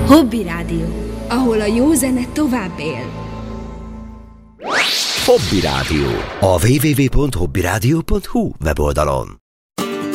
Hobby Rádió, ahol a jó zene tovább él. Hobby Rádió. A www.hobbyradio.hu weboldalon.